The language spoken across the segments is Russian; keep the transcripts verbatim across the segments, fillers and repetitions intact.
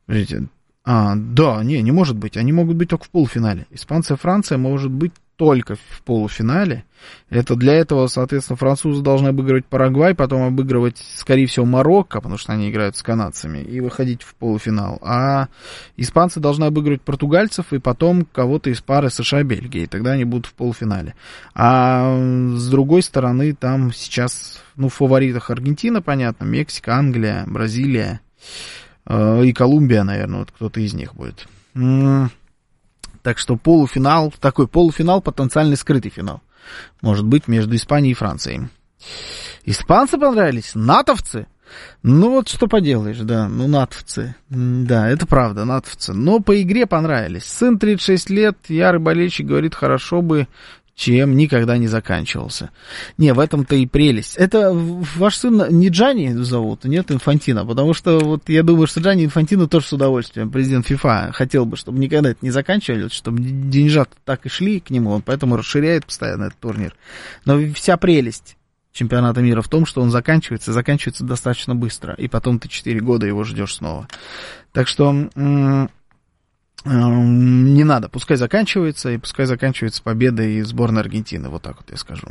Смотрите, а, да, не, не может быть. Они могут быть только в полуфинале. Испанция, Франция может быть только в полуфинале. Это для этого, соответственно, французы должны обыгрывать Парагвай, потом обыгрывать, скорее всего, Марокко, потому что они играют с канадцами, и выходить в полуфинал. А испанцы должны обыгрывать португальцев и потом кого-то из пары США-Бельгии. Тогда они будут в полуфинале. А с другой стороны, там сейчас, ну, в фаворитах Аргентина, понятно, Мексика, Англия, Бразилия э, и Колумбия, наверное, вот кто-то из них будет. Так что полуфинал, такой полуфинал, потенциальный скрытый финал. Может быть, между Испанией и Францией. Испанцы понравились? Натовцы? Ну, вот что поделаешь, да, ну, натовцы. Да, это правда, натовцы. Но по игре понравились. Сын тридцать шесть лет, ярый болельщик, говорит, хорошо бы, чем никогда не заканчивался. Не, в этом-то и прелесть. Это ваш сын не Джанни зовут, нет, Инфантино, потому что вот я думаю, что Джанни Инфантино тоже с удовольствием, президент ФИФА, хотел бы, чтобы никогда это не заканчивались, чтобы деньжата так и шли к нему, он поэтому расширяет постоянно этот турнир. Но вся прелесть чемпионата мира в том, что он заканчивается, заканчивается достаточно быстро, и потом ты четыре года его ждешь снова. Так что... Не надо, пускай заканчивается, и пускай заканчивается победой сборной Аргентины, вот так вот я скажу.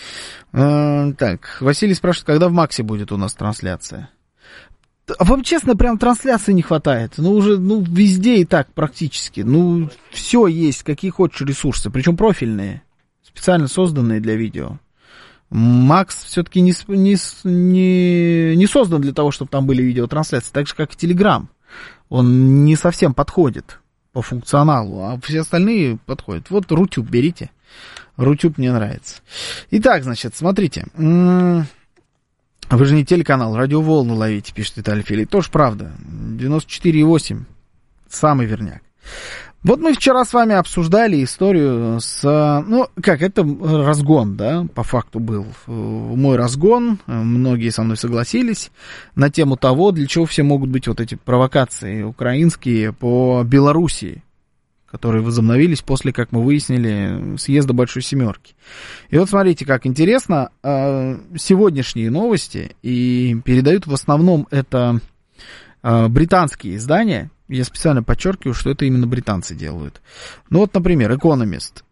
Так, Василий спрашивает, когда в Максе будет у нас трансляция? А вам честно, прям трансляции не хватает. Ну, уже, ну, везде и так практически. Ну, все есть, какие хочешь ресурсы, причем профильные, специально созданные для видео. Макс все-таки не, не, не, не создан для того, чтобы там были видеотрансляции, так же, как и Телеграм. Он не совсем подходит по функционалу, а все остальные подходят. Вот Рутюб берите. Рутюб мне нравится. Итак, значит, смотрите. Вы же не телеканал, радиоволну ловите, пишет Виталий Филипп. Тоже правда. девяносто четыре и восемь. Самый верняк. Вот мы вчера с вами обсуждали историю с... Ну, как, это разгон, да, по факту был. Мой разгон, многие со мной согласились на тему того, для чего все могут быть вот эти провокации украинские по Белоруссии, которые возобновились после, как мы выяснили, съезда Большой Семерки. И вот смотрите, как интересно, сегодняшние новости, и передают в основном это британские издания. Я специально подчеркиваю, что это именно британцы делают. Ну вот, например, Economist.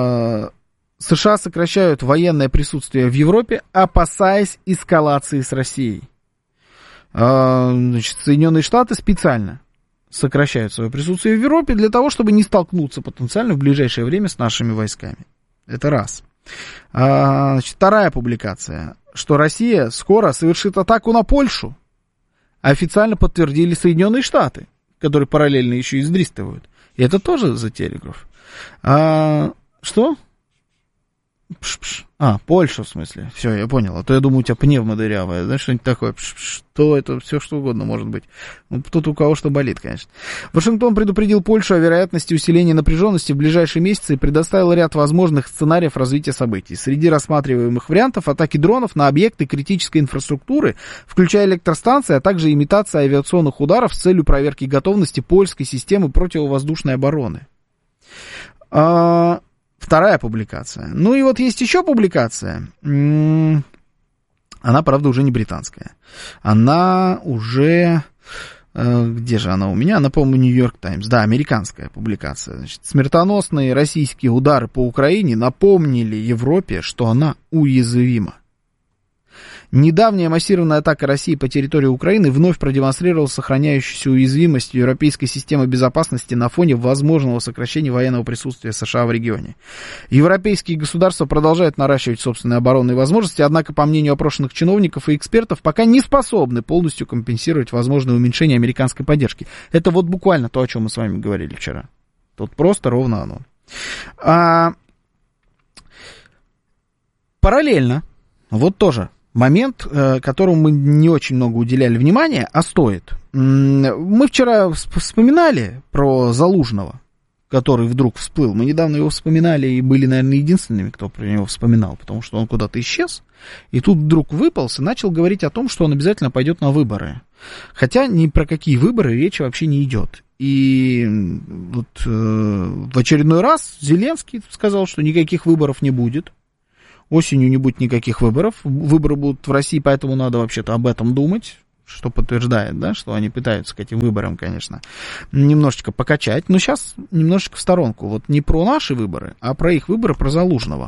США сокращают военное присутствие в Европе, опасаясь эскалации с Россией. Значит, Соединенные Штаты специально сокращают свое присутствие в Европе для того, чтобы не столкнуться потенциально в ближайшее время с нашими войсками. Это раз. Значит, вторая публикация, что Россия скоро совершит атаку на Польшу. Официально подтвердили Соединенные Штаты, которые параллельно еще и сдристывают. И это тоже за Телеграф. А, что? Пш-пш. А, Польша, в смысле. Все, я понял. А то я думаю, у тебя пневма дырявая. Знаешь, что-нибудь такое. Пш-пш. Что это? Все, что угодно может быть. Ну, тут у кого что болит, конечно. Вашингтон предупредил Польшу о вероятности усиления напряженности в ближайшие месяцы и предоставил ряд возможных сценариев развития событий. Среди рассматриваемых вариантов атаки дронов на объекты критической инфраструктуры, включая электростанции, а также имитация авиационных ударов с целью проверки готовности польской системы противовоздушной обороны. А... Вторая публикация. Ну и вот есть еще публикация. Она, правда, уже не британская. Она уже... Где же она у меня? Она, по-моему, Нью-Йорк Таймс. Да, американская публикация. Значит, смертоносные российские удары по Украине напомнили Европе, что она уязвима. Недавняя массированная атака России по территории Украины вновь продемонстрировала сохраняющуюся уязвимость европейской системы безопасности на фоне возможного сокращения военного присутствия США в регионе. Европейские государства продолжают наращивать собственные оборонные возможности, однако, по мнению опрошенных чиновников и экспертов, пока не способны полностью компенсировать возможное уменьшение американской поддержки. Это вот буквально то, о чем мы с вами говорили вчера. Тут просто ровно оно. А... Параллельно, вот тоже момент, которому мы не очень много уделяли внимания, а стоит. Мы вчера вспоминали про Залужного, который вдруг всплыл. Мы недавно его вспоминали и были, наверное, единственными, кто про него вспоминал, потому что он куда-то исчез. И тут вдруг выполз и начал говорить о том, что он обязательно пойдет на выборы. Хотя ни про какие выборы речи вообще не идет. И вот э, в очередной раз Зеленский сказал, что никаких выборов не будет. Осенью не будет никаких выборов. Выборы будут в России, поэтому надо вообще-то об этом думать. что подтверждает, да, что они пытаются к этим выборам, конечно, немножечко покачать. Но сейчас немножечко в сторонку. Вот не про наши выборы, а про их выборы, про Залужного.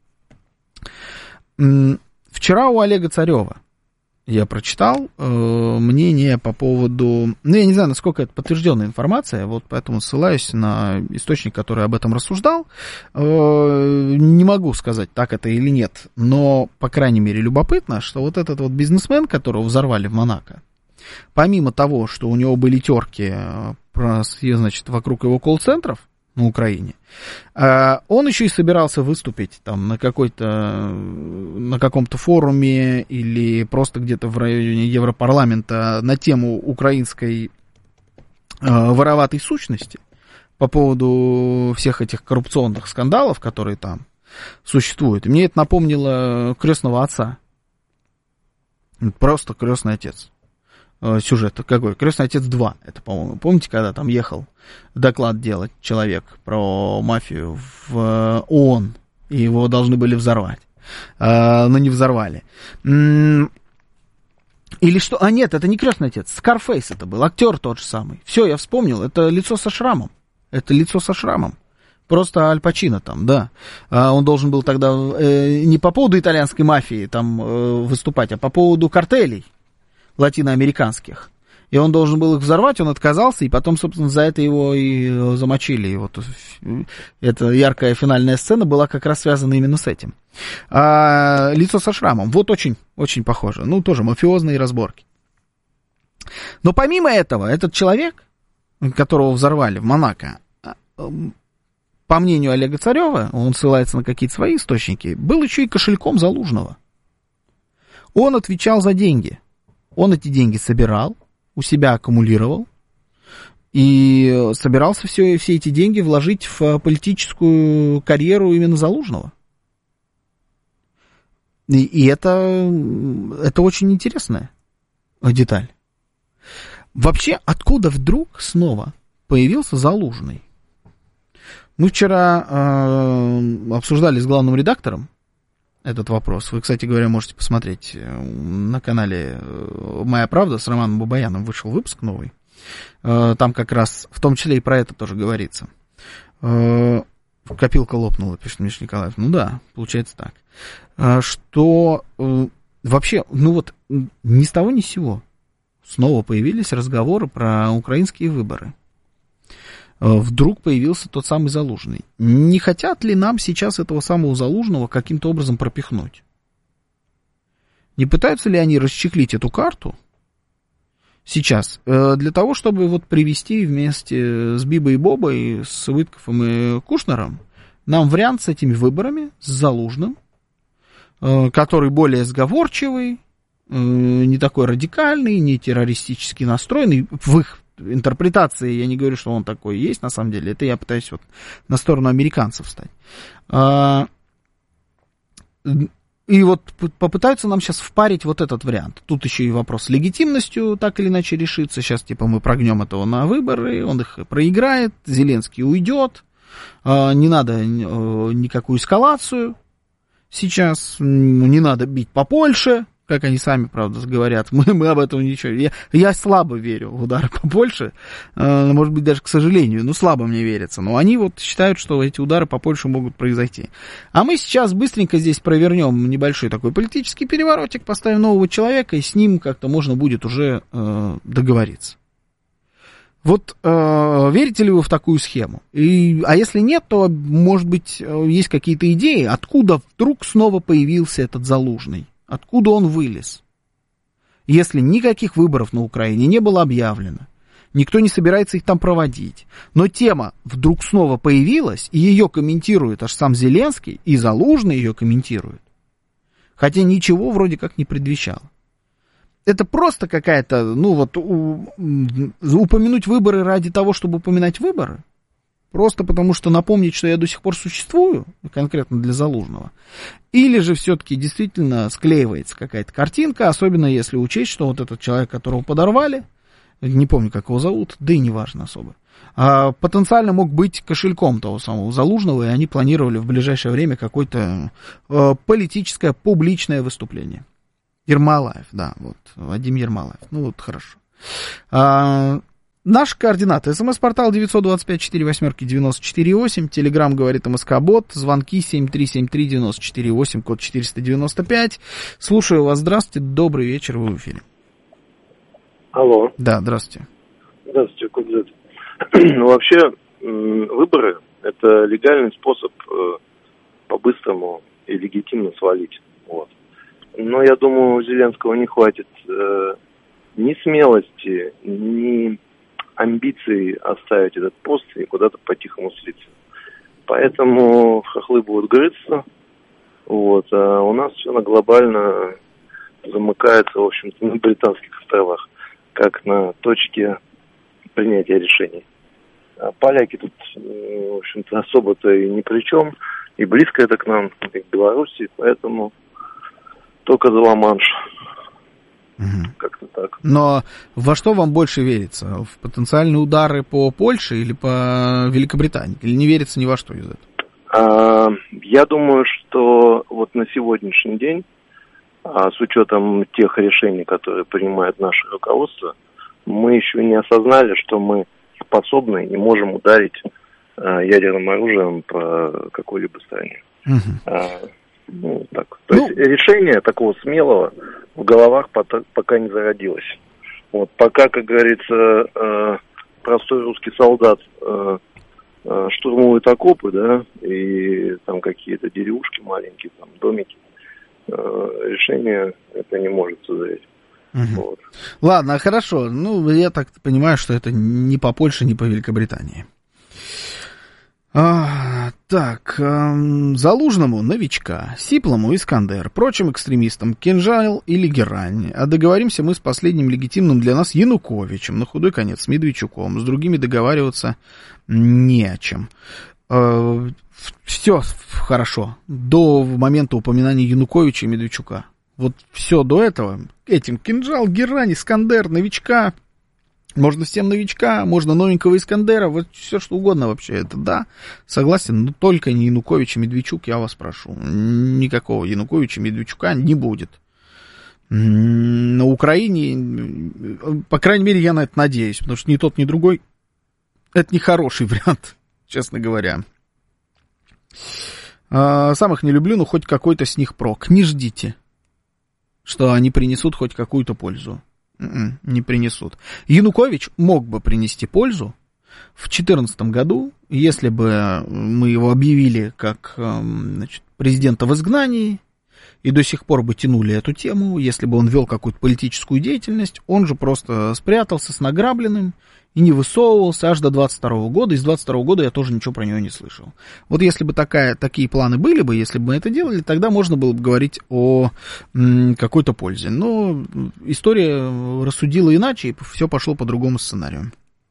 Вчера у Олега Царева я прочитал э, мнение по поводу... Ну, я не знаю, насколько это подтвержденная информация, вот поэтому ссылаюсь на источник, который об этом рассуждал. Э, не могу сказать, так это или нет, но, по крайней мере, любопытно, что вот этот вот бизнесмен, которого взорвали в Монако, помимо того, что у него были терки, значит, вокруг его колл-центров на Украине, он еще и собирался выступить там на какой-то, на каком-то форуме или просто где-то в районе Европарламента на тему украинской вороватой сущности по поводу всех этих коррупционных скандалов, которые там существуют. И мне это напомнило «Крестного отца». Просто «Крестный отец». Сюжет какой? «Крестный отец два». Это, по-моему, помните, когда там ехал доклад делать человек про мафию в ООН, и его должны были взорвать, а, но не взорвали. Или что? А нет, это не «Крестный отец», Скарфейс это был, актер тот же самый. Все, я вспомнил, это лицо со шрамом. Это лицо со шрамом. Просто Аль Пачино там, да. А, он должен был тогда э, не по поводу итальянской мафии там э, выступать, а по поводу картелей латиноамериканских. И он должен был их взорвать, он отказался, и потом, собственно, за это его и замочили. И вот эта яркая финальная сцена была как раз связана именно с этим. А, лицо со шрамом, вот очень, очень похоже. Ну, тоже мафиозные разборки. Но помимо этого, этот человек, которого взорвали в Монако, по мнению Олега Царева, он ссылается на какие-то свои источники, был еще и кошельком Залужного. Он отвечал за деньги. Он эти деньги собирал, у себя аккумулировал и собирался все, все эти деньги вложить в политическую карьеру именно Залужного. И, и это, это очень интересная деталь. Вообще, откуда вдруг снова появился Залужный? Мы вчера э, обсуждали с главным редактором этот вопрос. Вы, кстати говоря, можете посмотреть на канале «Моя правда» с Романом Бабаяном. Вышел выпуск новый. Там как раз, в том числе и про это тоже говорится. Копилка лопнула, пишет Миша Николаев. Ну да, получается так. Что вообще, ну вот, ни с того ни с сего снова появились разговоры про украинские выборы. Вдруг появился тот самый Залужный. Не хотят ли нам сейчас этого самого Залужного каким-то образом пропихнуть? Не пытаются ли они расчехлить эту карту сейчас для того, чтобы вот привести вместе с Бибой и Бобой, с Вытковым и Кушнером нам вариант с этими выборами, с Залужным, который более сговорчивый, не такой радикальный, не террористически настроенный в их интерпретации, я не говорю, что он такой есть, на самом деле, это я пытаюсь вот на сторону американцев встать. А, и вот попытаются нам сейчас впарить вот этот вариант. Тут еще и вопрос с легитимностью так или иначе решится. Сейчас, типа, мы прогнем этого на выборы, он их проиграет, Зеленский уйдет, а, не надо а, никакую эскалацию сейчас, не надо бить по Польше, как они сами, правда, говорят, мы, мы об этом ничего... Я, я слабо верю в удары по Польше, э, может быть, даже к сожалению, но слабо мне верится. Но они вот считают, что эти удары по Польше могут произойти. А мы сейчас быстренько здесь провернем небольшой такой политический переворотик, поставим нового человека, и с ним как-то можно будет уже э, договориться. Вот э, верите ли вы в такую схему? И, а если нет, то, может быть, есть какие-то идеи, откуда вдруг снова появился этот Залужный? Откуда он вылез? Если никаких выборов на Украине не было объявлено, никто не собирается их там проводить, но тема вдруг снова появилась, и ее комментирует аж сам Зеленский, и Залужный ее комментирует, хотя ничего вроде как не предвещало. Это просто какая-то, ну вот, у, упомянуть выборы ради того, чтобы упоминать выборы? Просто потому, что напомнить, что я до сих пор существую, конкретно для Залужного. Или же все-таки действительно склеивается какая-то картинка, особенно если учесть, что вот этот человек, которого подорвали, не помню, как его зовут, да и не важно особо, а, потенциально мог быть кошельком того самого Залужного, и они планировали в ближайшее время какое-то а, политическое, публичное выступление. Ермолаев, да, вот, Вадим Ермолаев. Ну, вот, хорошо. А, наши координаты. СМС-портал девять два пять четыре восемь девяносто четыре восемь. Телеграм говорит МСК-бот. Звонки семь три семь три девяносто четыре восемь, код четыреста девяносто пять. Слушаю вас. Здравствуйте. Добрый вечер. Вы в эфире. Алло. Да, здравствуйте. Здравствуйте, Кудзет. Ну, вообще, выборы – это легальный способ по-быстрому и легитимно свалить. Вот. Но я думаю, у Зеленского не хватит э, ни смелости, ни амбиций оставить этот пост и куда-то по-тихому слиться. Поэтому хохлы будут грызться. Вот, а у нас все на глобально замыкается, в общем-то, на Британских островах, как на точке принятия решений. А поляки тут, в общем-то, особо-то и ни при чем. И близко это к нам, как к Беларуси, поэтому только за Ла-Манш. Угу. Как-то так. Но во что вам больше верится? В потенциальные удары по Польше или по Великобритании? Или не верится ни во что из этого? А, я думаю, что вот на сегодняшний день, а, с учетом тех решений, которые принимает наше руководство, мы еще не осознали, что мы способны и можем ударить а, ядерным оружием по какой-либо стране. Угу. А, ну, так. То ну... есть решение такого смелого в головах пока не зародилось. Вот, пока, как говорится, э, простой русский солдат э, э, штурмует окопы, да, и там какие-то деревушки маленькие, там домики, э, решение это не может созреть. Угу. Вот. Ладно, хорошо. Ну, я так понимаю, что это не по Польше, не по Великобритании. А, так, эм, Залужному новичка, Сиплому Искандер, прочим экстремистам кинжал или герань. А договоримся мы с последним легитимным для нас Януковичем, на худой конец с Медведчуком. С другими договариваться не о чем. Э, все хорошо. До момента упоминания Януковича и Медведчука. Вот все до этого. Этим кинжал, герань, Искандер, новичка. Можно всем новичка, можно новенького Искандера, вот все что угодно вообще, это да, согласен, но только не Янукович и Медведчук, я вас прошу. Никакого Януковича и Медведчука не будет. На Украине, по крайней мере, я на это надеюсь, потому что ни тот, ни другой, это не хороший вариант, честно говоря. Сам их не люблю, но хоть какой-то с них прок. Не ждите, что они принесут хоть какую-то пользу. Не принесут. Янукович мог бы принести пользу в две тысячи четырнадцатом году, если бы мы его объявили как, значит, президента в изгнании, и до сих пор бы тянули эту тему, если бы он вел какую-то политическую деятельность, он же просто спрятался с награбленным и не высовывался аж до двадцать второго года, и с двадцать второго года я тоже ничего про него не слышал. Вот если бы такая, такие планы были бы, если бы мы это делали, тогда можно было бы говорить о м, какой-то пользе. Но история рассудила иначе, и все пошло по другому сценарию.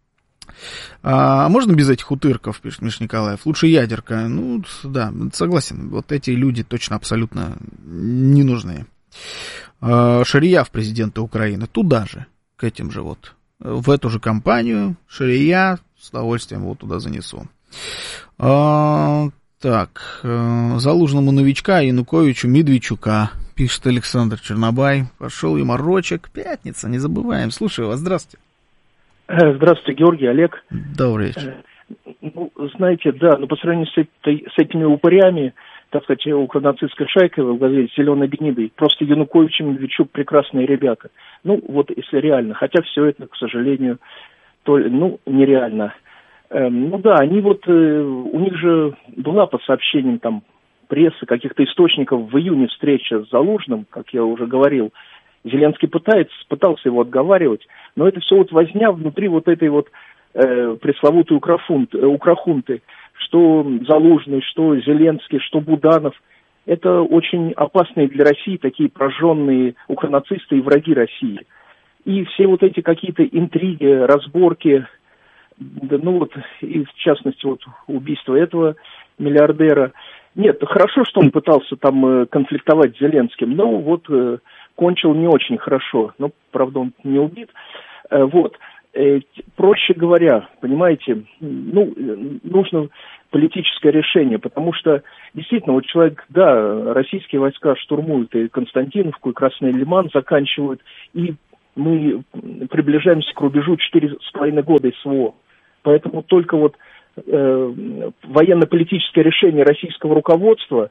А можно без этих утырков, пишет Миша Николаев? Лучше ядерка. Ну, да, согласен. Вот эти люди точно абсолютно не нужны. А, Шария в президенты Украины. Туда же, к этим же вот. В эту же компанию Шария с удовольствием его туда занесу. А, так, Залужному новичка, Януковичу Медведчука, пишет Александр Чернобай. Пошел и морочек. Пятница, не забываем. Слушаю вас, здравствуйте. Здравствуйте, Георгий, Олег. Добрый вечер. Ну, знаете, да, но по сравнению с, этой, с этими упырями, так сказать, укронацистской шайкой во главе с Зеленой гнидой, просто Янукович и Медведчук прекрасные ребята. Ну, вот если реально, хотя все это, к сожалению, то, ну, нереально. Эм, ну да, они вот, э, у них же была по сообщениям там прессы, каких-то источников в июне встреча с Залужным, как я уже говорил. Зеленский пытается, пытался его отговаривать, но это все вот возня внутри вот этой вот э, пресловутой укрофунт, э, укрохунты, что Залужный, что Зеленский, что Буданов. Это очень опасные для России такие прожженные укронацисты и враги России. И все вот эти какие-то интриги, разборки, да, ну вот, и в частности вот убийство этого миллиардера. Нет, хорошо, что он пытался там э, конфликтовать с Зеленским, но вот... Э, кончил не очень хорошо, но, правда, он не убит. Вот. э, проще говоря, понимаете, ну, нужно политическое решение, потому что действительно, вот человек, да, российские войска штурмуют и Константиновку, и Красный Лиман заканчивают, и мы приближаемся к рубежу четыре с половиной года СВО. Поэтому только вот э, военно-политическое решение российского руководства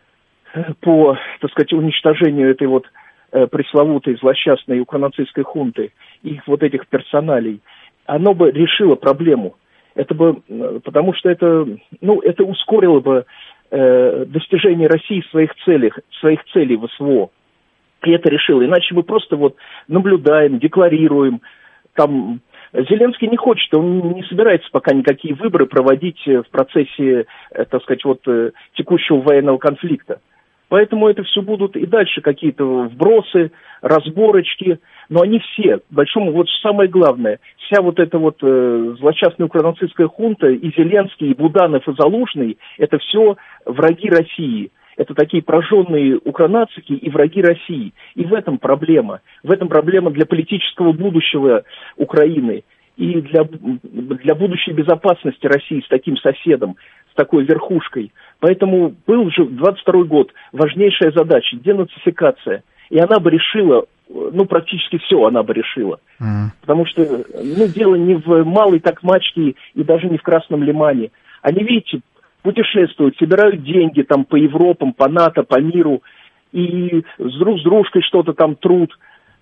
по, так сказать, уничтожению этой вот э, пресловутой злосчастной укронацистской хунты, их вот этих персоналей, оно бы решило проблему. Это бы, потому что это, ну, это ускорило бы э, достижение России своих целей, своих целей в СВО. И это решило. Иначе мы просто вот наблюдаем, декларируем. Там Зеленский не хочет, он не собирается пока никакие выборы проводить в процессе, так сказать, вот текущего военного конфликта. Поэтому это все будут и дальше какие-то вбросы, разборочки. Но они все, большому, вот самое главное, вся вот эта вот э, злосчастная укронацистская хунта, и Зеленский, и Буданов, и Залужный, это все враги России. Это такие прожженные укронацики и враги России. И в этом проблема. В этом проблема для политического будущего Украины и для, для будущей безопасности России с таким соседом, с такой верхушкой. Поэтому был же двадцать второй год важнейшая задача – денацификация. И она бы решила, ну, практически все она бы решила. Mm. Потому что, ну, дело не в Малой Токмачке и даже не в Красном Лимане. Они, видите, путешествуют, собирают деньги там по Европам, по НАТО, по миру, и с друг с дружкой что-то там трут.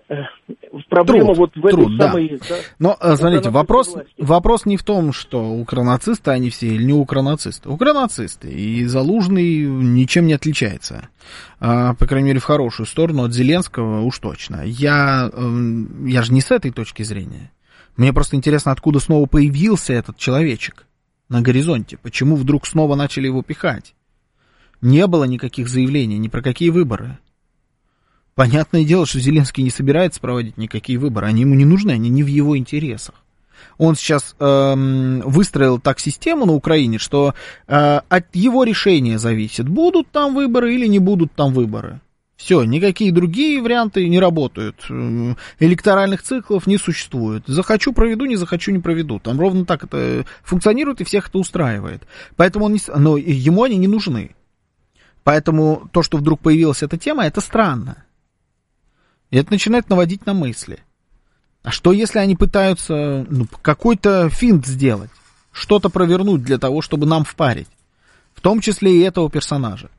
Проблема труд, вот в труд, этой да. самой... Да, но, смотрите, вопрос, вопрос не в том, что укронацисты они все или не укронацисты. Укронацисты, и Залужный ничем не отличается. А, по крайней мере, в хорошую сторону от Зеленского уж точно. Я, я же не с этой точки зрения. Мне просто интересно, откуда снова появился этот человечек на горизонте. Почему вдруг снова начали его пихать? Не было никаких заявлений ни про какие выборы. Понятное дело, что Зеленский не собирается проводить никакие выборы. Они ему не нужны, они не в его интересах. Он сейчас эм, выстроил так систему на Украине, что э, от его решения зависит, будут там выборы или не будут там выборы. Все, никакие другие варианты не работают. Электоральных циклов не существует. Захочу — проведу, не захочу — не проведу. Там ровно так это функционирует, и всех это устраивает. Поэтому он не, но ему они не нужны. Поэтому то, что вдруг появилась эта тема, это странно. И это начинает наводить на мысли. А что, если они пытаются, ну, какой-то финт сделать? Что-то провернуть для того, чтобы нам впарить? В том числе и этого персонажа.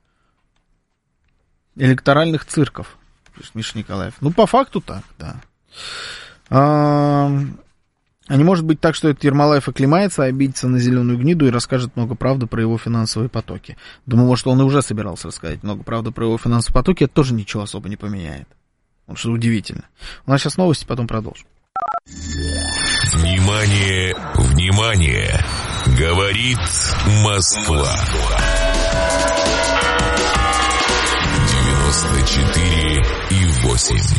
Электоральных цирков, пишет Миша Николаев. Ну, по факту так, да. А, а не может быть так, что этот Ермолаев оклемается, обидится на зеленую гниду и расскажет много правды про его финансовые потоки. Думаю, может, он и уже собирался рассказать много правды про его финансовые потоки. Это тоже ничего особо не поменяет. Вот что удивительно. У нас сейчас новости, потом продолжим. Внимание, внимание! Говорит Москва. девяносто четыре и восемь.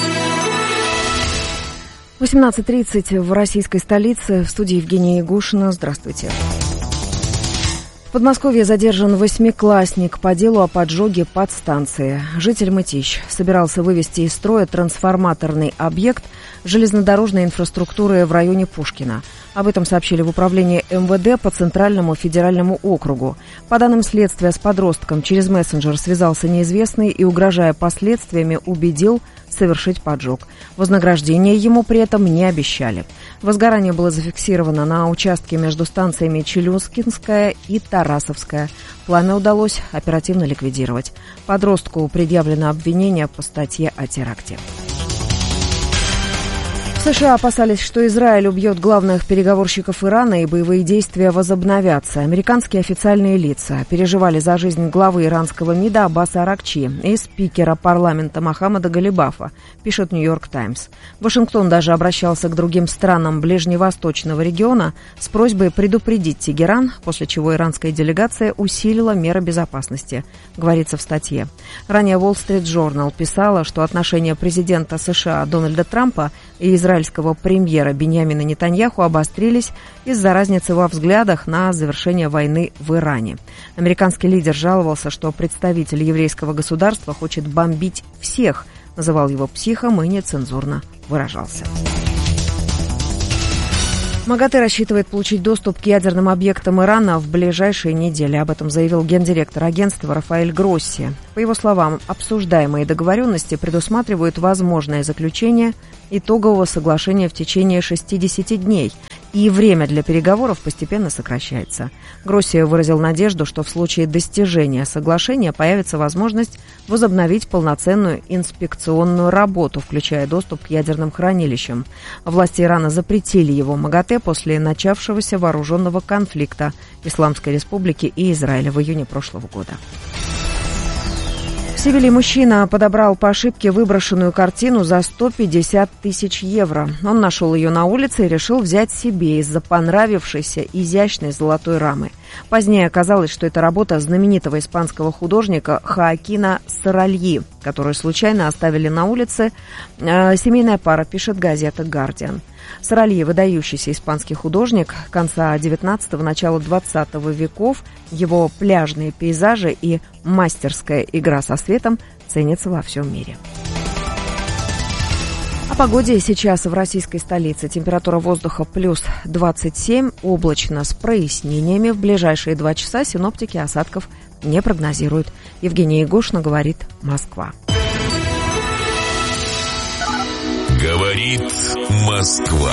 восемнадцать тридцать в российской столице. В студии Евгения Ягушина. Здравствуйте. В Подмосковье задержан восьмиклассник по делу о поджоге подстанции. Житель Мытищ собирался вывести из строя трансформаторный объект железнодорожной инфраструктуры в районе Пушкина. Об этом сообщили в управлении эм вэ дэ по Центральному федеральному округу. По данным следствия, с подростком через мессенджер связался неизвестный и, угрожая последствиями, убедил совершить поджог. Вознаграждение ему при этом не обещали. Возгорание было зафиксировано на участке между станциями Челюскинская и Тарасовская. Пламя удалось оперативно ликвидировать. Подростку предъявлено обвинение по статье о теракте. В США опасались, что Израиль убьет главных переговорщиков Ирана и боевые действия возобновятся. Американские официальные лица переживали за жизнь главы иранского МИДа Аббаса Аракчи и спикера парламента Мохаммада Галибафа, пишет «Нью-Йорк Таймс». Вашингтон даже обращался к другим странам ближневосточного региона с просьбой предупредить Тегеран, после чего иранская делегация усилила меры безопасности, говорится в статье. Ранее Wall Street Journal писала, что отношения президента США Дональда Трампа и израильского премьера Биньямина Нетаньяху обострились из-за разницы во взглядах на завершение войны в Иране. Американский лидер жаловался, что представитель еврейского государства хочет бомбить всех, называл его психом и нецензурно выражался. МАГАТЭ рассчитывает получить доступ к ядерным объектам Ирана в ближайшие недели. Об этом заявил гендиректор агентства Рафаэль Гросси. По его словам, обсуждаемые договоренности предусматривают возможное заключение итогового соглашения в течение шестидесяти дней, и время для переговоров постепенно сокращается. Гросси выразил надежду, что в случае достижения соглашения появится возможность возобновить полноценную инспекционную работу, включая доступ к ядерным хранилищам. Власти Ирана запретили его МАГАТЭ после начавшегося вооруженного конфликта Исламской Республики и Израиля в июне прошлого года. В Севиле мужчина подобрал по ошибке выброшенную картину за сто пятьдесят тысяч евро. Он нашел ее на улице и решил взять себе из-за понравившейся изящной золотой рамы. Позднее оказалось, что это работа знаменитого испанского художника Хоакина Соральи, которую случайно оставили на улице э, семейная пара, пишет газета «Гардиан». Соральи – выдающийся испанский художник конца девятнадцатого – начала двадцатого веков. Его пляжные пейзажи и мастерская игра со светом ценятся во всем мире. О погоде сейчас в российской столице. Температура воздуха плюс двадцать семь, облачно с прояснениями. В ближайшие два часа синоптики осадков не прогнозируют. Евгения Егошина, говорит Москва. Говорит Москва.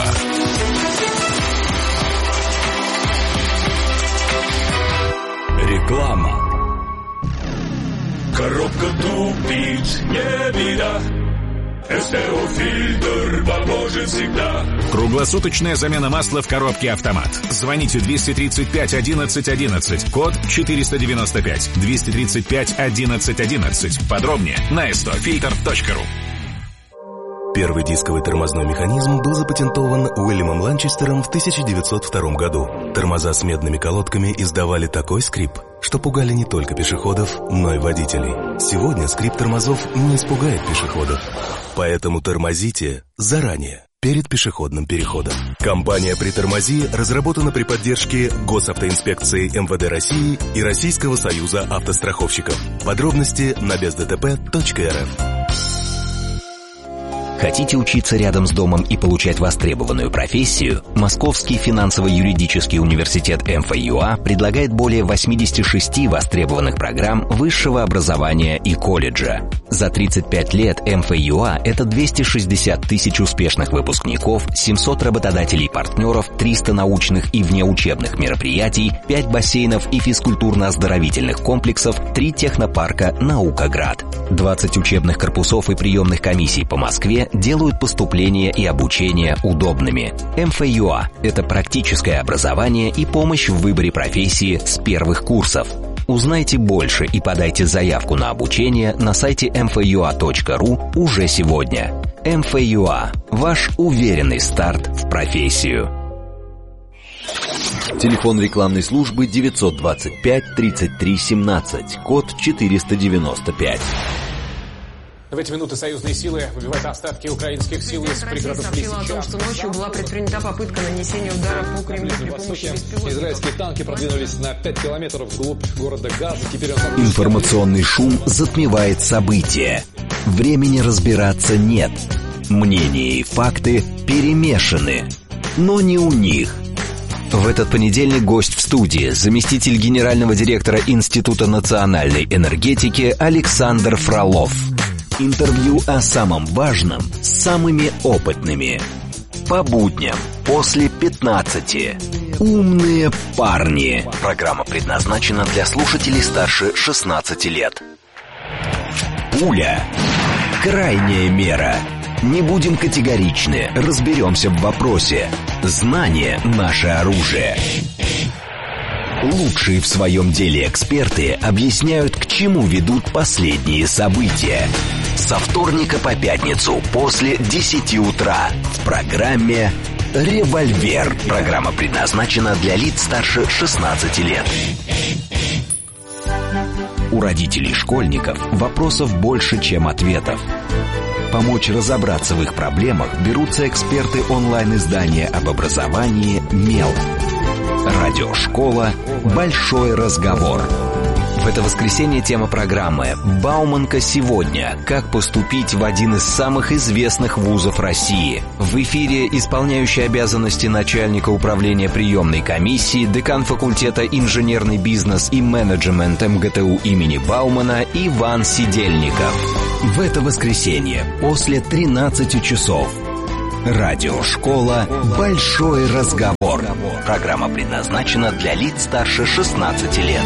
Реклама. Коробка тупит, не беда. СТО-фильтр поможет всегда. Круглосуточная замена масла в коробке «Автомат». Звоните двести тридцать пять одиннадцать одиннадцать, код четыреста девяносто пять. двести тридцать пять одиннадцать одиннадцать. Подробнее на сто фильтр точка ру. Первый дисковый тормозной механизм был запатентован Уильямом Ланчестером в тысяча девятьсот втором году. Тормоза с медными колодками издавали такой скрип, что пугали не только пешеходов, но и водителей. Сегодня скрип тормозов не испугает пешеходов. Поэтому тормозите заранее, перед пешеходным переходом. Компания «Притормози» разработана при поддержке Госавтоинспекции эм вэ дэ России и Российского союза автостраховщиков. Подробности на без дэ тэ пэ точка эр эф. Хотите учиться рядом с домом и получать востребованную профессию? Московский финансово-юридический университет эм эф ю а предлагает более восемьдесят шесть востребованных программ высшего образования и колледжа. За тридцать пять лет эм эф ю а – это двести шестьдесят тысяч успешных выпускников, семьсот работодателей-партнеров, триста научных и внеучебных мероприятий, пять бассейнов и физкультурно-оздоровительных комплексов, три технопарка «Наукаград». двадцать учебных корпусов и приемных комиссий по Москве делают поступление и обучение удобными. эм эф ю а – это практическое образование и помощь в выборе профессии с первых курсов. Узнайте больше и подайте заявку на обучение на сайте эм эф ю а точка ру уже сегодня. эм эф ю а – ваш уверенный старт в профессию. Телефон рекламной службы девятьсот двадцать пять тридцать три семнадцать, код четыреста девяносто пять. В эти минуты союзные силы выбивают остатки украинских сил из пригородов Лисича. О том, что ночью была предпринята попытка нанесения удара по Кремлю при помощи беспилотников. Израильские танки продвинулись на пять километров вглубь города Газа. Теперь он... Информационный шум затмевает события. Времени разбираться нет. Мнения и факты перемешаны. Но не у них. В этот понедельник гость в студии, заместитель генерального директора Института национальной энергетики Александр Фролов. Интервью о самом важном с самыми опытными. По будням после пятнадцати. Умные парни. Программа предназначена для слушателей старше шестнадцати лет. Пуля. Крайняя мера. Не будем категоричны, разберемся в вопросе. Знание – наше оружие. Лучшие в своем деле эксперты объясняют, к чему ведут последние события. Со вторника по пятницу после десяти утра в программе «Револьвер». Программа предназначена для лиц старше шестнадцати лет. У родителей школьников вопросов больше, чем ответов. Помочь разобраться в их проблемах берутся эксперты онлайн-издания об образовании «Мел». Радиошкола «Большой разговор». В это воскресенье тема программы «Бауманка сегодня. Как поступить в один из самых известных вузов России». В эфире исполняющий обязанности начальника управления приемной комиссии, декан факультета инженерный бизнес и менеджмент эм гэ тэ у имени Баумана Иван Сидельников. В это воскресенье после тринадцати часов. Радиошкола «Большой разговор». Программа предназначена для лиц старше шестнадцати лет.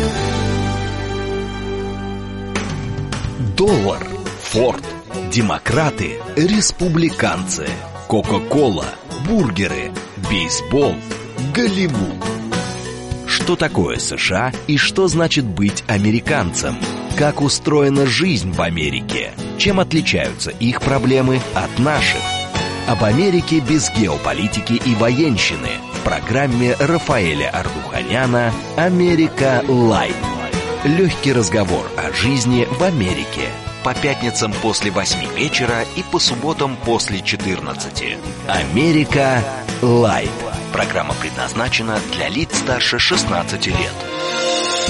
Доллар, Форд, демократы, республиканцы, Кока-кола, бургеры, бейсбол, Голливуд. Что такое США и что значит быть американцем? Как устроена жизнь в Америке? Чем отличаются их проблемы от наших? Об Америке без геополитики и военщины в программе Рафаэля Ардуханяна «Америка Лайт». Легкий разговор о жизни в Америке. По пятницам после восьми вечера и по субботам после четырнадцати. «Америка Лайт». Программа предназначена для лиц старше шестнадцати лет.